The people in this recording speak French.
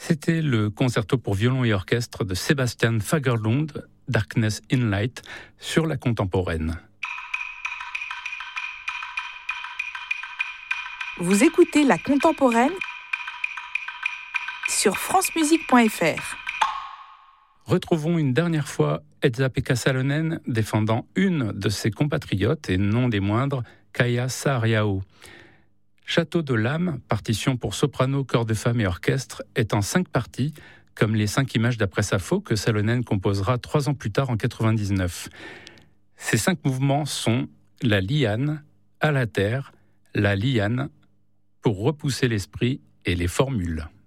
C'était le concerto pour violon et orchestre de Sebastian Fagerlund, Darkness in Light, sur la contemporaine. Vous écoutez La Contemporaine sur francemusique.fr. Retrouvons une dernière fois Esa-Pekka Salonen défendant une de ses compatriotes, et non des moindres, Kaija Saariaho. Château de l'âme, partition pour soprano, chœur de femmes et orchestre, est en 5 parties, comme les 5 images d'après Sappho que Salonen composera 3 ans plus tard en 1999. Ces 5 mouvements sont la liane, à la terre, la liane, pour repousser l'esprit et les formules.